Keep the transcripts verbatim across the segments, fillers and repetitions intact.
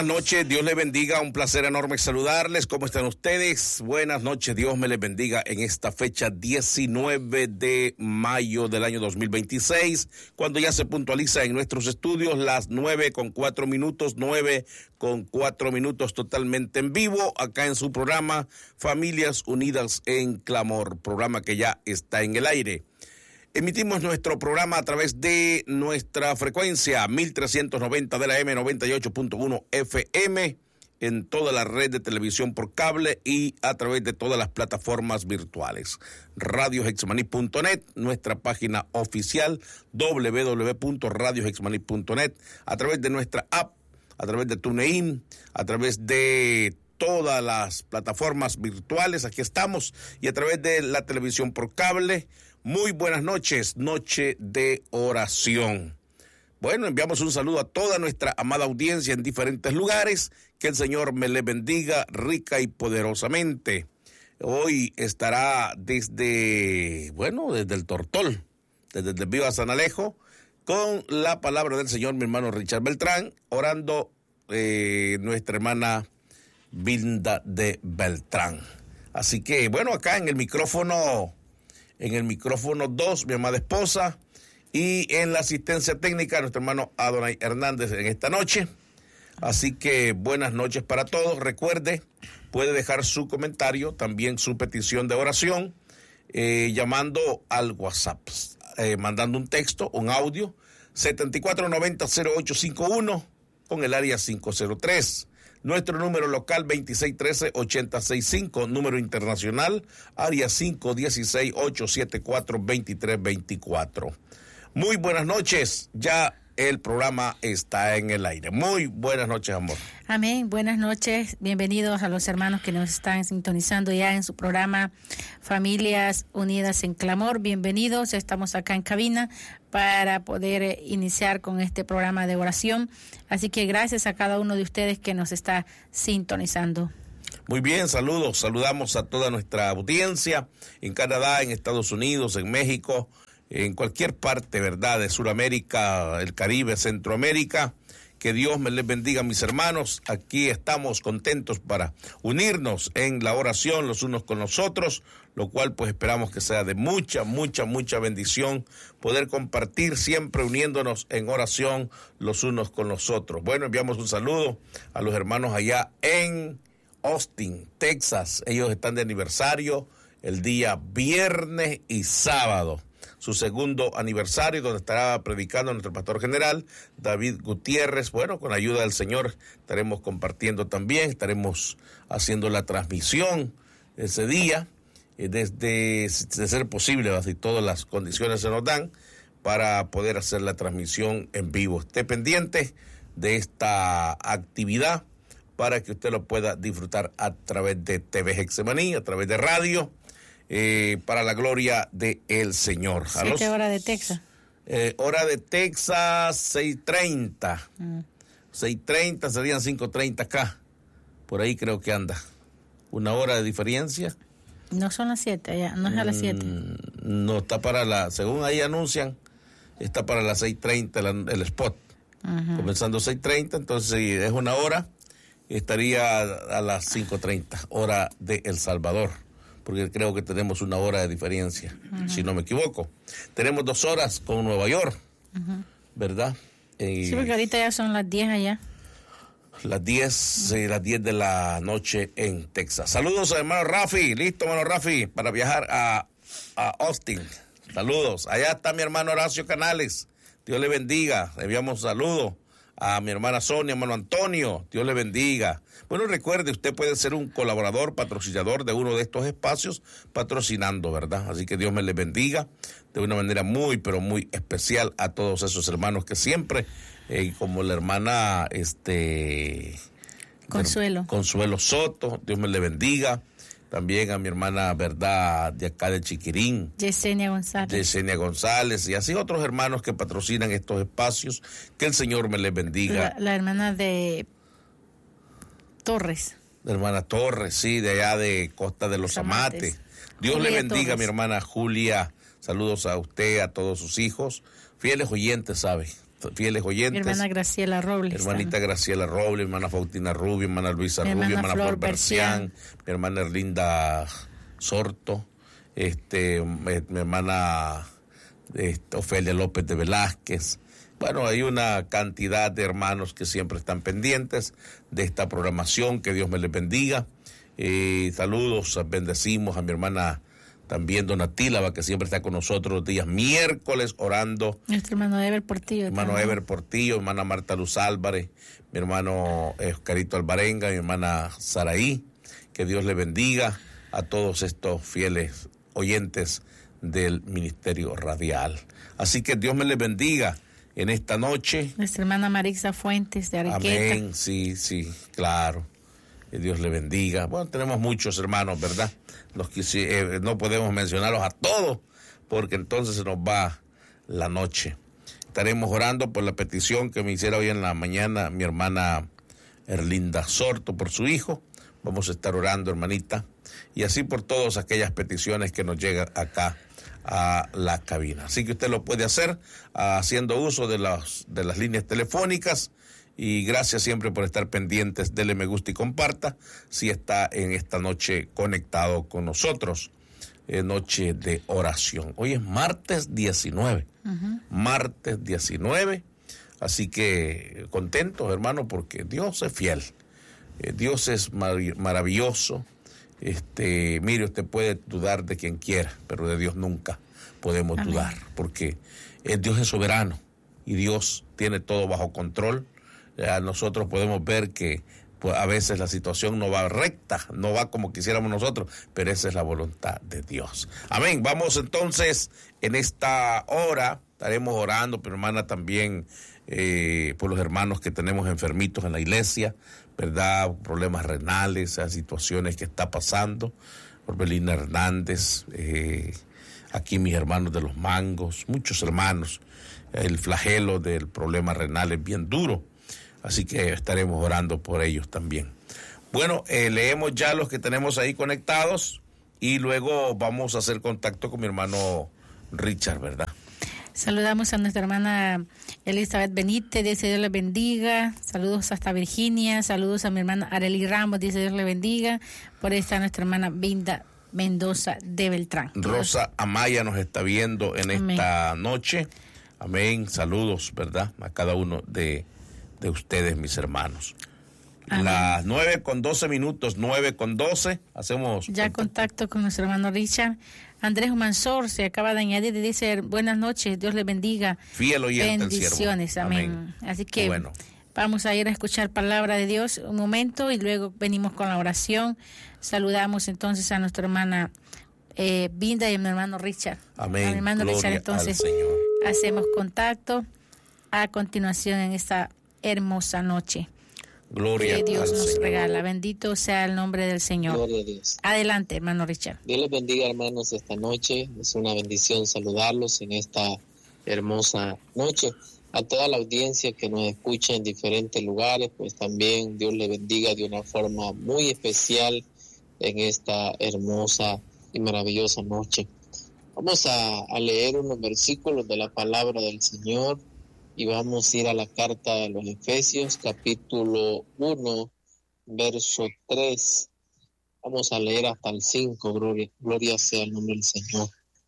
Buenas noches, Dios les bendiga, un placer enorme saludarles. ¿Cómo están ustedes? Buenas noches, Dios me les bendiga en esta fecha diecinueve de mayo del año dos mil veintiséis, cuando ya se puntualiza en nuestros estudios las nueve con cuatro minutos, nueve con cuatro minutos totalmente en vivo, acá en su programa Familias Unidas en Clamor, programa que ya está en el aire. Emitimos nuestro programa a través de nuestra frecuencia mil trescientos noventa de la M, noventa y ocho punto uno F M, en toda la red de televisión por cable y a través de todas las plataformas virtuales. radio hexmaní punto net, nuestra página oficial, doble u doble u doble u punto radio hexmaní punto net, a través de nuestra app, a través de TuneIn, a través de todas las plataformas virtuales, aquí estamos, y a través de la televisión por cable. Muy buenas noches, noche de oración. Bueno, enviamos un saludo a toda nuestra amada audiencia en diferentes lugares. Que el Señor me le bendiga rica y poderosamente. Hoy estará desde, bueno, desde el Tortol, desde el Viva San Alejo, con la palabra del Señor, mi hermano Richard Beltrán, orando eh, nuestra hermana Vilda de Beltrán. Así que, bueno, acá en el micrófono... En el micrófono dos, mi amada esposa, y en la asistencia técnica, nuestro hermano Adonai Hernández en esta noche. Así que buenas noches para todos. Recuerde, puede dejar su comentario, también su petición de oración, eh, llamando al WhatsApp, eh, mandando un texto, un audio, setenta y cuatro noventa cero ocho cincuenta y uno con el área cinco cero tres. Nuestro número local veintiséis trece ochenta sesenta y cinco, número internacional área cinco uno seis ocho siete cuatro dos tres dos cuatro. Muy buenas noches, ya el programa está en el aire. Muy buenas noches, amor. Amén, buenas noches, bienvenidos a los hermanos que nos están sintonizando ya en su programa Familias Unidas en Clamor. Bienvenidos, estamos acá en cabina para poder iniciar con este programa de oración. Así que gracias a cada uno de ustedes que nos está sintonizando. Muy bien, saludos, saludamos a toda nuestra audiencia en Canadá, en Estados Unidos, en México, en cualquier parte, ¿verdad?, de Sudamérica, el Caribe, Centroamérica. Que Dios me les bendiga, mis hermanos. Aquí estamos contentos para unirnos en la oración los unos con los otros, lo cual pues esperamos que sea de mucha, mucha, mucha bendición poder compartir siempre uniéndonos en oración los unos con los otros. Bueno, enviamos un saludo a los hermanos allá en Austin, Texas. Ellos están de aniversario el día viernes y sábado. Su segundo aniversario, donde estará predicando nuestro pastor general, David Gutiérrez. Bueno, con la ayuda del Señor estaremos compartiendo también, estaremos haciendo la transmisión ese día, eh, desde, de ser posible, así todas las condiciones se nos dan, para poder hacer la transmisión en vivo. Esté pendiente de esta actividad para que usted lo pueda disfrutar a través de T V Hexmaní, a través de radio, Eh, para la gloria de el Señor. ¿Siete horas de Texas? Eh, hora de Texas, seis treinta. Mm. seis treinta serían cinco treinta acá. Por ahí creo que anda. Una hora de diferencia. No son las siete allá, no es a las siete. Mm, no, está para la, según ahí anuncian, está para las seis treinta el, el spot. Uh-huh. Comenzando seis treinta, entonces si es una hora, estaría a, a las cinco treinta, hora de El Salvador. Porque creo que tenemos una hora de diferencia, uh-huh. si no me equivoco. Tenemos dos horas con Nueva York, uh-huh. ¿verdad? Eh, sí, porque ahorita ya son las diez allá. Las diez, uh-huh. eh, las diez de la noche en Texas. Saludos a hermano Rafi, listo hermano Rafi, para viajar a, a Austin. Saludos. Allá está mi hermano Horacio Canales, Dios le bendiga. Le enviamos saludos a mi hermana Sonia, hermano Antonio, Dios le bendiga. Bueno, recuerde, usted puede ser un colaborador, patrocinador de uno de estos espacios, patrocinando, ¿verdad? Así que Dios me le bendiga de una manera muy, pero muy especial a todos esos hermanos que siempre, eh, como la hermana, este... Consuelo. Consuelo Soto, Dios me le bendiga. También a mi hermana, ¿verdad?, de acá de Chiquirín. Yesenia González. Yesenia González, y así otros hermanos que patrocinan estos espacios. Que el Señor me les bendiga. La, la hermana de Torres. La hermana Torres, sí, de allá de Costa de los Amates. Dios Julia le bendiga, Torres. Mi hermana Julia. Saludos a usted, a todos sus hijos. Fieles oyentes, ¿sabe? fieles oyentes. Mi hermana Graciela Robles. Hermanita también. Graciela Robles, hermana Faustina Rubio, hermana Luisa mi Rubio, hermana, hermana Flor Bercián, mi hermana Erlinda Sorto, este, mi hermana este, Ofelia López de Velázquez. Bueno, hay una cantidad de hermanos que siempre están pendientes de esta programación. Que Dios me les bendiga. Eh, saludos, bendecimos a mi hermana también Donatílava, que siempre está con nosotros los días miércoles orando. Nuestro hermano Ever Portillo. Hermano también. Ever Portillo, hermana Marta Luz Álvarez, mi hermano Oscarito Alvarenga, mi hermana Saraí. Que Dios le bendiga a todos estos fieles oyentes del Ministerio Radial. Así que Dios me les bendiga en esta noche. Nuestra hermana Marixa Fuentes de Ariqueta. Amén, sí, sí, claro. Que Dios le bendiga. Bueno, tenemos muchos hermanos, ¿verdad? Los que eh, no podemos mencionarlos a todos, porque entonces se nos va la noche. Estaremos orando por la petición que me hiciera hoy en la mañana mi hermana Erlinda Sorto por su hijo. Vamos a estar orando, hermanita, y así por todas aquellas peticiones que nos llegan acá a la cabina. Así que usted lo puede hacer haciendo uso de las, de las líneas telefónicas. Y gracias siempre por estar pendientes. Dele me gusta y comparta si está en esta noche conectado con nosotros. Eh, noche de oración. Hoy es martes diecinueve. Uh-huh. Martes diecinueve. Así que contentos, hermano, porque Dios es fiel. Eh, Dios es mar- maravilloso. Este, mire, usted puede dudar de quien quiera, pero de Dios nunca podemos Amén. Dudar, porque eh, Dios es soberano y Dios tiene todo bajo control. Nosotros podemos ver que pues, a veces la situación no va recta, no va como quisiéramos nosotros, pero esa es la voluntad de Dios. Amén. Vamos entonces, en esta hora, estaremos orando, pero hermana también eh, por los hermanos que tenemos enfermitos en la iglesia, ¿verdad? Problemas renales, esas situaciones que está pasando, por Belina Hernández, eh, aquí mis hermanos de los Mangos, muchos hermanos, el flagelo del problema renal es bien duro. Así que estaremos orando por ellos también. Bueno, eh, leemos ya los que tenemos ahí conectados y luego vamos a hacer contacto con mi hermano Richard, ¿verdad? Saludamos a nuestra hermana Elizabeth Benítez, dice Dios le bendiga. Saludos hasta Virginia. Saludos a mi hermana Arely Ramos, dice Dios le bendiga. Por ahí está nuestra hermana Vinda Mendoza de Beltrán. Rosa Amaya nos está viendo en Amén. Esta noche. Amén. Saludos, ¿verdad? A cada uno de... de ustedes, mis hermanos. Amén. Las nueve con doce minutos, nueve con doce, hacemos... Ya contacto con nuestro hermano Richard. Andrés Mansor se acaba de añadir y dice, buenas noches, Dios le bendiga. Fiel oyente bendiciones, el amén. amén. Así que bueno. Vamos a ir a escuchar palabra de Dios un momento y luego venimos con la oración. Saludamos entonces a nuestra hermana eh, Vinda y a mi hermano Richard. Amén. A mi hermano Gloria Richard, entonces Señor. Hacemos contacto a continuación en esta hermosa noche Gloria que Dios al nos Señor. regala. Bendito sea el nombre del Señor. Gloria a Dios. Adelante, hermano Richard. Dios les bendiga, hermanos, esta noche. Es una bendición saludarlos en esta hermosa noche. A toda la audiencia que nos escucha en diferentes lugares, pues también Dios les bendiga de una forma muy especial en esta hermosa y maravillosa noche. Vamos a, a leer unos versículos de la palabra del Señor. Y vamos a ir a la carta de los Efesios, capítulo uno, verso tres. Vamos a leer hasta el cinco, gloria, gloria sea el nombre del Señor.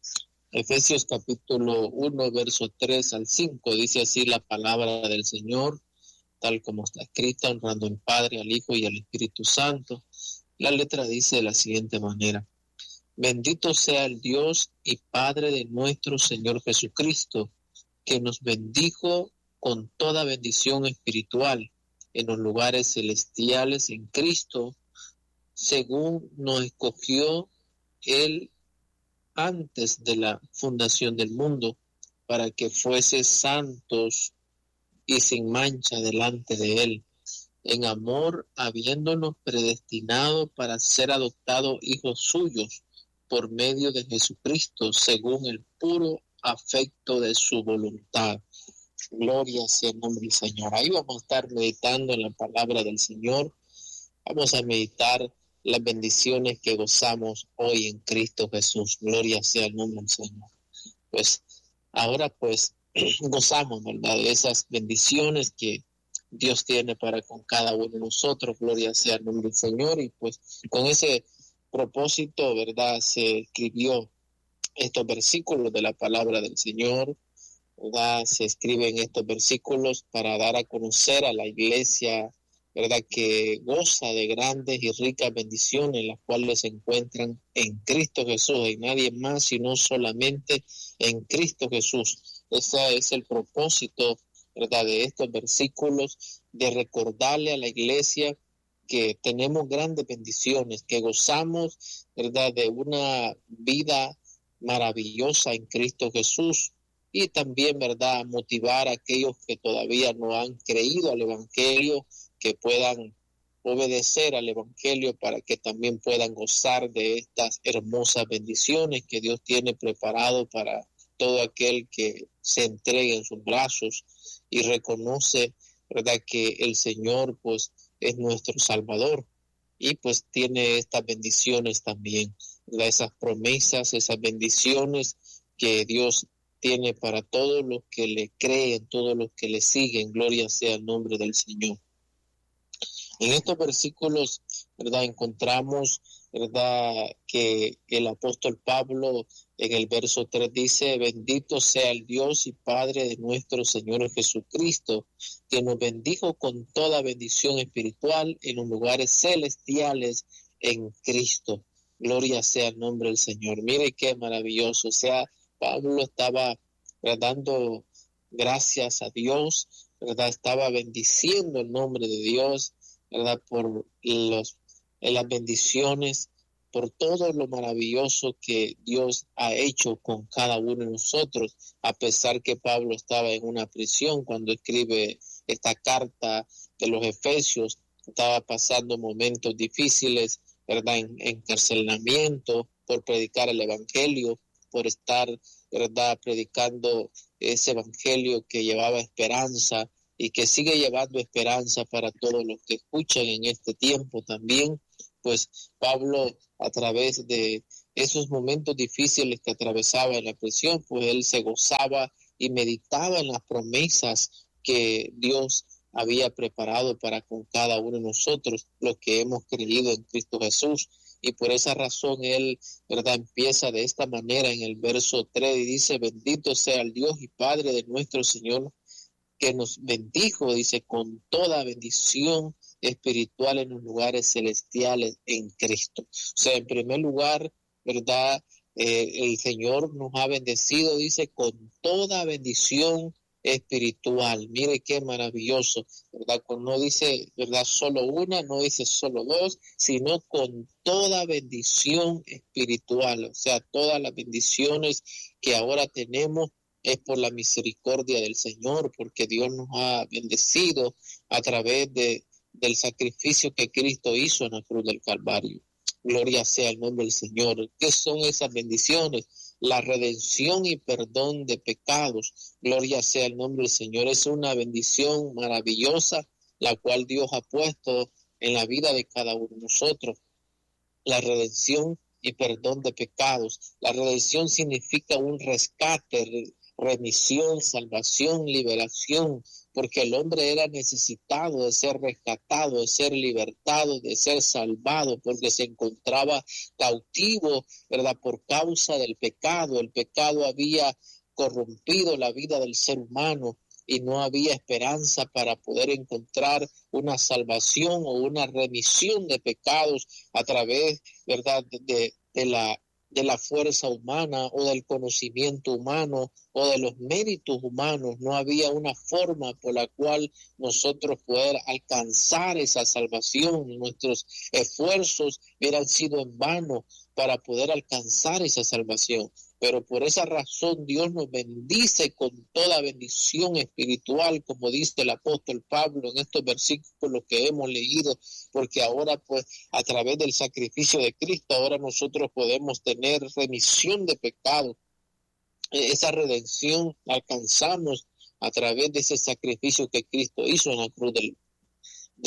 Efesios capítulo uno, verso tres al cinco, dice así la palabra del Señor, tal como está escrita, honrando al Padre, al Hijo y al Espíritu Santo. La letra dice de la siguiente manera: bendito sea el Dios y Padre de nuestro Señor Jesucristo, que nos bendijo con toda bendición espiritual en los lugares celestiales en Cristo, según nos escogió Él antes de la fundación del mundo, para que fuese santos y sin mancha delante de Él, en amor habiéndonos predestinado para ser adoptados hijos suyos por medio de Jesucristo, según el puro afecto de su voluntad. Gloria sea el nombre del Señor. Ahí vamos a estar meditando en la palabra del Señor. Vamos a meditar las bendiciones que gozamos hoy en Cristo Jesús. Gloria sea el nombre del Señor. Pues ahora pues gozamos, ¿verdad?, de esas bendiciones que Dios tiene para con cada uno de nosotros. Gloria sea el nombre del Señor. Y pues con ese propósito, ¿verdad?, se escribió estos versículos de la palabra del Señor, ¿verdad? Se escriben estos versículos para dar a conocer a la iglesia, ¿verdad?, que goza de grandes y ricas bendiciones, las cuales se encuentran en Cristo Jesús, en nadie más, sino solamente en Cristo Jesús. Ese es el propósito, ¿verdad?, de estos versículos, de recordarle a la iglesia que tenemos grandes bendiciones, que gozamos, ¿verdad?, de una vida maravillosa en Cristo Jesús. Y también, ¿verdad?, motivar a aquellos que todavía no han creído al Evangelio, que puedan obedecer al Evangelio para que también puedan gozar de estas hermosas bendiciones que Dios tiene preparado para todo aquel que se entregue en sus brazos y reconoce, ¿verdad?, que el Señor pues es nuestro Salvador y pues tiene estas bendiciones también, ¿verdad?, esas promesas, esas bendiciones que Dios tiene para todos los que le creen, todos los que le siguen. Gloria sea el nombre del Señor. En estos versículos, ¿verdad?, encontramos, ¿verdad?, que el apóstol Pablo en el verso tres dice: bendito sea el Dios y Padre de nuestro Señor Jesucristo, que nos bendijo con toda bendición espiritual en los lugares celestiales en Cristo. Gloria sea el nombre del Señor. Mire qué maravilloso. O sea, Pablo estaba, ¿verdad?, dando gracias a Dios, ¿verdad?, estaba bendiciendo el nombre de Dios, ¿verdad?, por los, las bendiciones, por todo lo maravilloso que Dios ha hecho con cada uno de nosotros, a pesar que Pablo estaba en una prisión cuando escribe esta carta de los Efesios, estaba pasando momentos difíciles, ¿verdad?, en encarcelamiento por predicar el Evangelio, por estar, ¿verdad?, predicando ese Evangelio que llevaba esperanza y que sigue llevando esperanza para todos los que escuchan en este tiempo también. Pues Pablo, a través de esos momentos difíciles que atravesaba en la prisión, pues él se gozaba y meditaba en las promesas que Dios había preparado para con cada uno de nosotros, los que hemos creído en Cristo Jesús. Y por esa razón él, ¿verdad?, empieza de esta manera en el verso tres y dice: bendito sea el Dios y Padre de nuestro Señor, que nos bendijo, dice, con toda bendición espiritual en los lugares celestiales en Cristo. O sea, en primer lugar, ¿verdad?, eh, el Señor nos ha bendecido, dice, con toda bendición espiritual. Mire qué maravilloso, ¿verdad? Cuando no dice, ¿verdad?, solo una, no dice solo dos, sino con toda bendición espiritual. O sea, todas las bendiciones que ahora tenemos es por la misericordia del Señor, porque Dios nos ha bendecido a través de, del sacrificio que Cristo hizo en la cruz del Calvario. Gloria sea el nombre del Señor. ¿Qué son esas bendiciones? La redención y perdón de pecados. Gloria sea el nombre del Señor. Es una bendición maravillosa, la cual Dios ha puesto en la vida de cada uno de nosotros. La redención y perdón de pecados. La redención significa un rescate, remisión, salvación, liberación, porque el hombre era necesitado de ser rescatado, de ser libertado, de ser salvado, porque se encontraba cautivo, ¿verdad?, por causa del pecado. El pecado había corrompido la vida del ser humano y no había esperanza para poder encontrar una salvación o una remisión de pecados a través, ¿verdad?, de, de la de la fuerza humana o del conocimiento humano o de los méritos humanos. No había una forma por la cual nosotros poder alcanzar esa salvación. Nuestros esfuerzos hubieran sido en vano para poder alcanzar esa salvación. Pero por esa razón Dios nos bendice con toda bendición espiritual, como dice el apóstol Pablo en estos versículos que hemos leído, porque ahora pues a través del sacrificio de Cristo, ahora nosotros podemos tener remisión de pecados. Esa redención alcanzamos a través de ese sacrificio que Cristo hizo en la cruz del, del,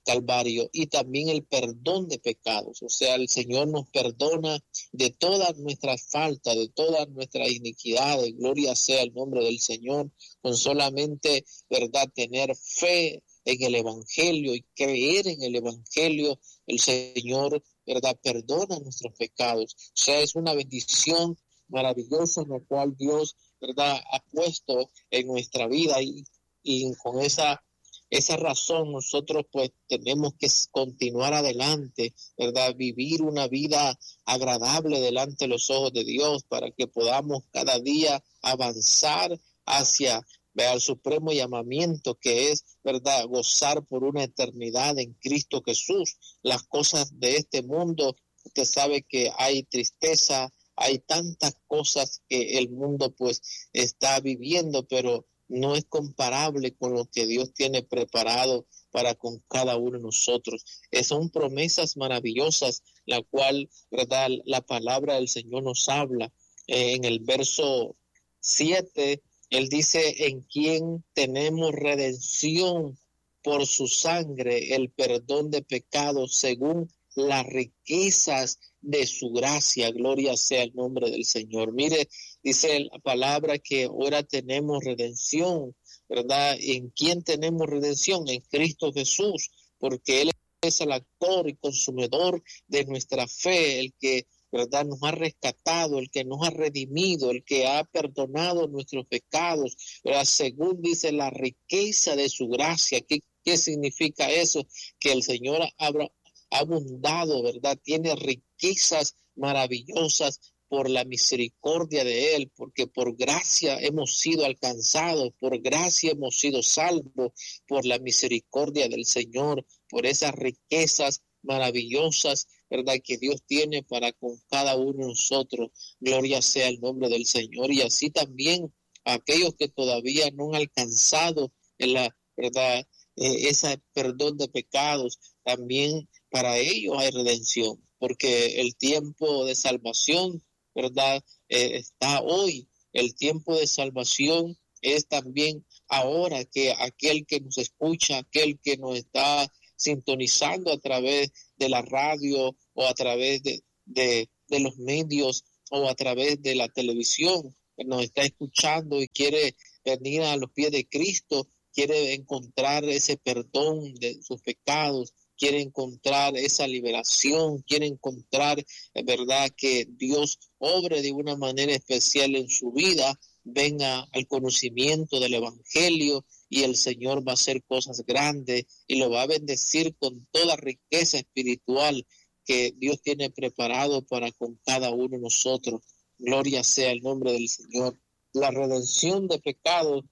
Calvario, y también el perdón de pecados. O sea, el Señor nos perdona de todas nuestras faltas, de todas nuestras iniquidades. Gloria sea el nombre del Señor, con solamente, ¿verdad?, tener fe en el Evangelio y creer en el Evangelio, el Señor, ¿verdad?, perdona nuestros pecados. O sea, es una bendición maravillosa en la cual Dios, ¿verdad?, ha puesto en nuestra vida, y, y con esa Esa razón nosotros pues tenemos que continuar adelante, ¿verdad? Vivir una vida agradable delante de los ojos de Dios para que podamos cada día avanzar hacia, ¿verdad?, el supremo llamamiento que es, ¿verdad?, gozar por una eternidad en Cristo Jesús. Las cosas de este mundo, usted sabe que hay tristeza, hay tantas cosas que el mundo pues está viviendo, pero no es comparable con lo que Dios tiene preparado para con cada uno de nosotros. Es, son promesas maravillosas, la cual, ¿verdad?, la palabra del Señor nos habla. Eh, en el verso siete, Él dice, en quien tenemos redención por su sangre, el perdón de pecados según las riquezas de su gracia. Gloria sea el nombre del Señor. Mire, dice la palabra que ahora tenemos redención, ¿verdad? ¿En quién tenemos redención? En Cristo Jesús, porque Él es el autor y consumidor de nuestra fe, el que, ¿verdad?, nos ha rescatado, el que nos ha redimido, el que ha perdonado nuestros pecados, ¿verdad?, según dice la riqueza de su gracia. ¿Qué, qué significa eso? Que el Señor abra abundado, ¿verdad? Tiene riquezas maravillosas por la misericordia de Él, porque por gracia hemos sido alcanzados, por gracia hemos sido salvos, por la misericordia del Señor, por esas riquezas maravillosas, ¿verdad?, que Dios tiene para con cada uno de nosotros. Gloria sea el nombre del Señor. Y así también aquellos que todavía no han alcanzado en la, ¿verdad?, eh, ese perdón de pecados, también para ellos hay redención, porque el tiempo de salvación, ¿verdad?, eh, está hoy. El tiempo de salvación es también ahora, que aquel que nos escucha, aquel que nos está sintonizando a través de la radio o a través de, de, de los medios o a través de la televisión, que nos está escuchando y quiere venir a los pies de Cristo, quiere encontrar ese perdón de sus pecados, quiere encontrar esa liberación, quiere encontrar, es verdad, que Dios obre de una manera especial en su vida, venga al conocimiento del Evangelio, y el Señor va a hacer cosas grandes y lo va a bendecir con toda riqueza espiritual que Dios tiene preparado para con cada uno de nosotros. Gloria sea el nombre del Señor. La redención de pecados,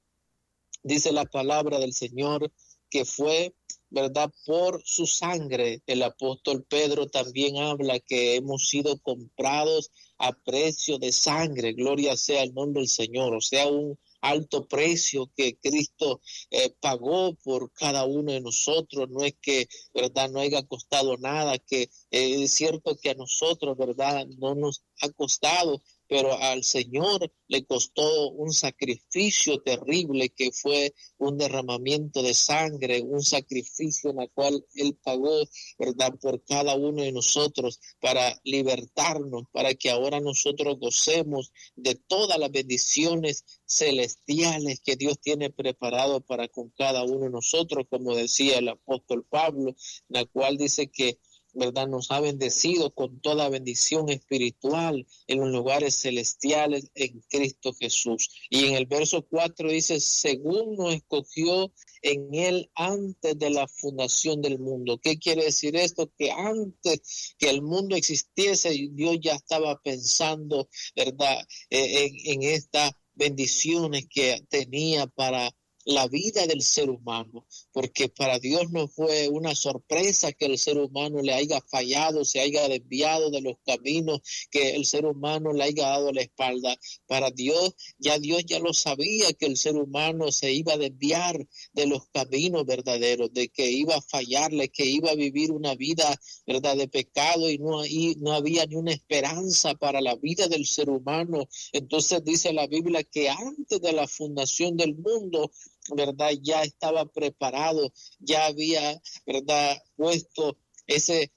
dice la palabra del Señor, que fue, ¿verdad?, por su sangre. El apóstol Pedro también habla que hemos sido comprados a precio de sangre. Gloria sea el nombre del Señor. O sea, un alto precio que Cristo eh, pagó por cada uno de nosotros. No es que, ¿verdad?, no haya costado nada, que eh, es cierto que a nosotros, ¿verdad?, no nos ha costado, pero al Señor le costó un sacrificio terrible, que fue un derramamiento de sangre, un sacrificio en el cual Él pagó, ¿verdad?, por cada uno de nosotros, para libertarnos, para que ahora nosotros gocemos de todas las bendiciones celestiales que Dios tiene preparado para con cada uno de nosotros, como decía el apóstol Pablo, la cual dice que, ¿verdad?, nos ha bendecido con toda bendición espiritual en los lugares celestiales en Cristo Jesús. Y en el verso cuatro dice, según nos escogió en Él antes de la fundación del mundo. ¿Qué quiere decir esto? Que antes que el mundo existiese, Dios ya estaba pensando, ¿verdad?, en, en estas bendiciones que tenía para la vida del ser humano, porque para Dios no fue una sorpresa que el ser humano le haya fallado, se haya desviado de los caminos, que el ser humano le haya dado la espalda. Para Dios, ya Dios ya lo sabía, que el ser humano se iba a desviar de los caminos verdaderos, de que iba a fallarle, que iba a vivir una vida, ¿verdad?, de pecado, y no, y no había ni una esperanza para la vida del ser humano. Entonces dice la Biblia que antes de la fundación del mundo, ¿verdad? Ya estaba preparado, ya había, ¿verdad? Puesto ese,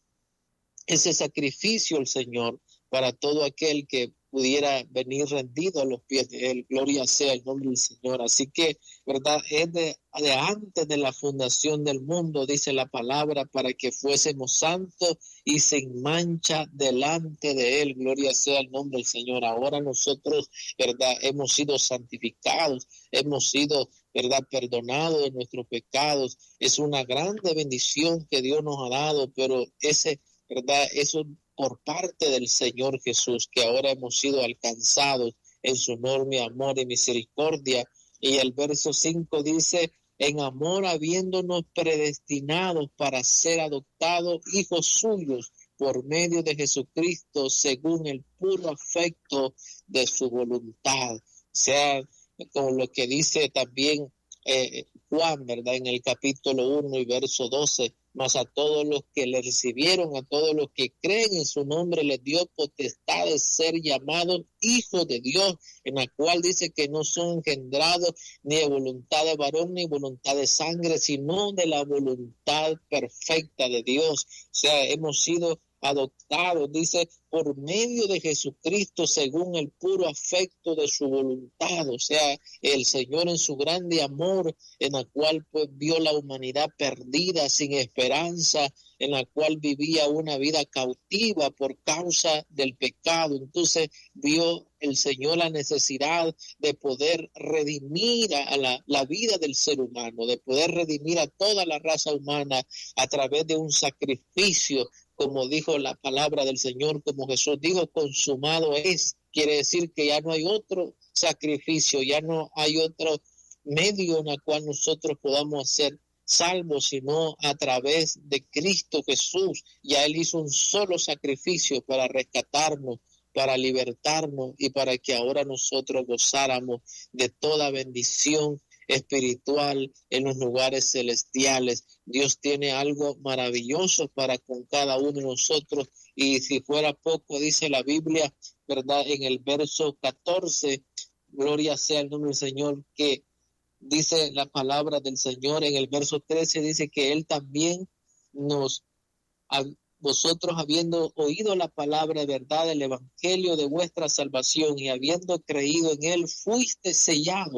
ese sacrificio el Señor para todo aquel que pudiera venir rendido a los pies de Él. Gloria sea el nombre del Señor. Así que, ¿verdad? Es de, de antes de la fundación del mundo, dice la palabra, para que fuésemos santos y sin mancha delante de Él. Gloria sea el nombre del Señor. Ahora nosotros, ¿verdad? Hemos sido santificados, hemos sido, ¿verdad? Perdonados de nuestros pecados. Es una grande bendición que Dios nos ha dado, pero ese, ¿verdad? Eso por parte del Señor Jesús, que ahora hemos sido alcanzados en su enorme amor y misericordia. Y el verso cinco dice, en amor habiéndonos predestinados para ser adoptados hijos suyos por medio de Jesucristo, según el puro afecto de su voluntad. O sea, como lo que dice también eh, Juan, ¿verdad? En el capítulo uno y verso doce, mas a todos los que le recibieron, a todos los que creen en su nombre, les dio potestad de ser llamados hijos de Dios, en la cual dice que no son engendrados ni de voluntad de varón ni voluntad de sangre, sino de la voluntad perfecta de Dios. O sea, hemos sido adoptados, dice, por medio de Jesucristo, según el puro afecto de su voluntad. O sea, el Señor en su grande amor, en la cual pues vio la humanidad perdida, sin esperanza, en la cual vivía una vida cautiva por causa del pecado. Entonces vio el Señor la necesidad de poder redimir a la, la vida del ser humano, de poder redimir a toda la raza humana a través de un sacrificio, como dijo la palabra del Señor, como Jesús dijo, consumado es. Quiere decir que ya no hay otro sacrificio, ya no hay otro medio en el cual nosotros podamos ser salvos, sino a través de Cristo Jesús. Ya Él hizo un solo sacrificio para rescatarnos, para libertarnos y para que ahora nosotros gozáramos de toda bendición espiritual en los lugares celestiales. Dios tiene algo maravilloso para con cada uno de nosotros, y si fuera poco, dice la Biblia, ¿verdad? En el verso catorce, gloria sea el nombre del Señor, que dice la palabra del Señor. En el verso trece dice que Él también nos, a vosotros habiendo oído la palabra de verdad, el evangelio de vuestra salvación, y habiendo creído en Él, fuiste sellado